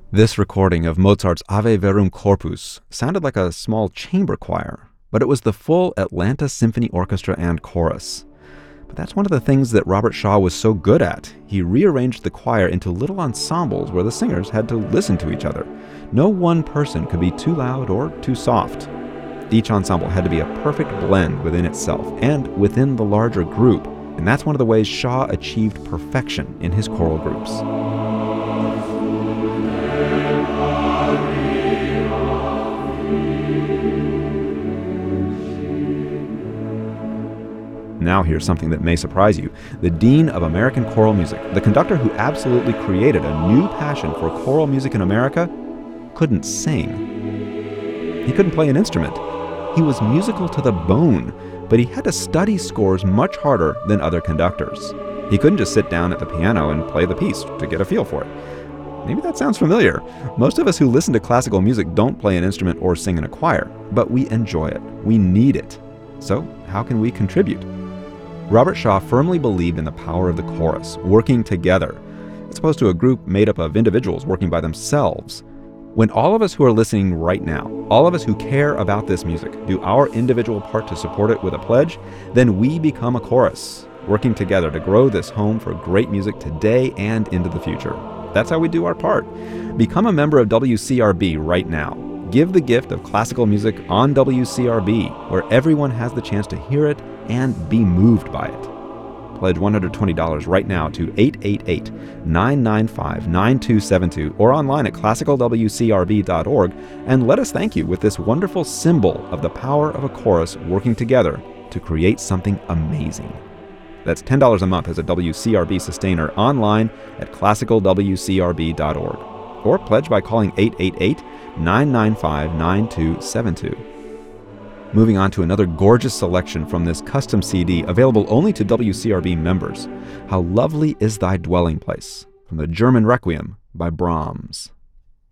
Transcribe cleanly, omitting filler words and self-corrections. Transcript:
This recording of Mozart's Ave Verum Corpus sounded like a small chamber choir, but it was the full Atlanta Symphony Orchestra and chorus. But that's one of the things that Robert Shaw was so good at. He rearranged the choir into little ensembles where the singers had to listen to each other. No one person could be too loud or too soft. Each ensemble had to be a perfect blend within itself and within the larger group, and that's one of the ways Shaw achieved perfection in his choral groups. Now here's something that may surprise you. The Dean of American Choral Music, the conductor who absolutely created a new passion for choral music in America, couldn't sing. He couldn't play an instrument. He was musical to the bone, but he had to study scores much harder than other conductors. He couldn't just sit down at the piano and play the piece to get a feel for it. Maybe that sounds familiar. Most of us who listen to classical music don't play an instrument or sing in a choir, but we enjoy it. We need it. So how can we contribute? Robert Shaw firmly believed in the power of the chorus, working together, as opposed to a group made up of individuals working by themselves. When all of us who are listening right now, all of us who care about this music, do our individual part to support it with a pledge, then we become a chorus, working together to grow this home for great music today and into the future. That's how we do our part. Become a member of WCRB right now. Give the gift of classical music on WCRB, where everyone has the chance to hear it and be moved by it. Pledge $120 right now to 888-995-9272 or online at classicalwcrb.org and let us thank you with this wonderful symbol of the power of a chorus working together to create something amazing. That's $10 a month as a WCRB sustainer online at classicalwcrb.org or pledge by calling 888-995-9272. Moving on to another gorgeous selection from this custom CD available only to WCRB members. How Lovely Is Thy Dwelling Place, from the German Requiem by Brahms.